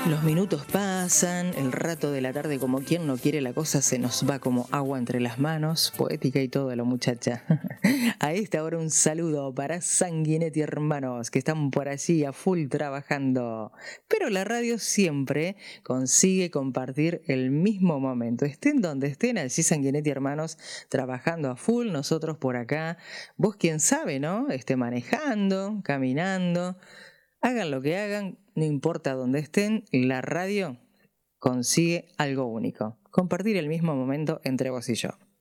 Los minutos pasan, el rato de la tarde como quien no quiere, la cosa se nos va como agua entre las manos, poética y todo la muchacha. A esta hora un saludo para Sanguinetti hermanos, que están por allí a full trabajando. Pero la radio siempre consigue compartir el mismo momento, estén donde estén, allí Sanguinetti hermanos trabajando a full, nosotros por acá, vos quién sabe, ¿no? Manejando, caminando. Hagan lo que hagan, no importa dónde estén, la radio consigue algo único, compartir el mismo momento entre vos y yo.